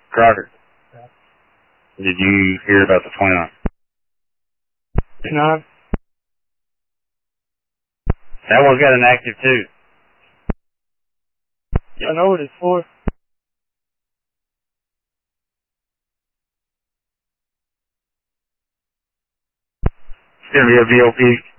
Crocker, did you hear about the 29? No. That one's got an active too. I know what it's for. It's going to be a VOP.